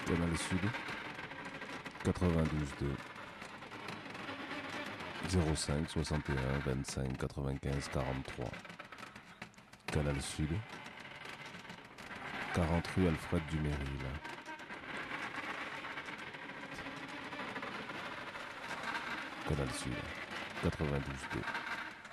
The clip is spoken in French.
Canal Sud, 92.2, 05 61 25 95 43. Canal Sud, 40 rue Alfred Duméril. Canal Sud, 92.2.